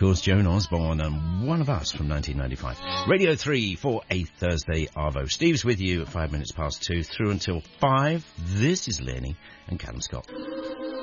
course, Joan Osborne and One of Us from 1995. Radio 3 for a Thursday Arvo. Steve's with you at 2 through until 5. This is Lenny and Callum Scott.